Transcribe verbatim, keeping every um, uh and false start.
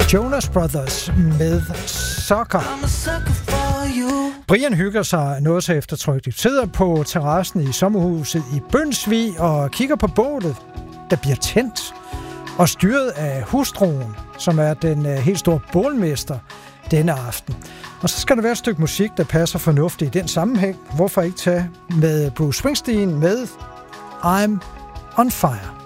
Jonas Brothers med Sucker. Brian hygger sig noget så eftertrykkeligt. Sidder på terrassen i sommerhuset i Bønsvig og kigger på bålet, der bliver tændt og styret af hustruen, som er den uh, helt store bålmester denne aften. Og så skal der være et stykke musik, der passer fornuftigt i den sammenhæng. Hvorfor ikke tage med Bruce Springsteen med I'm on Fire?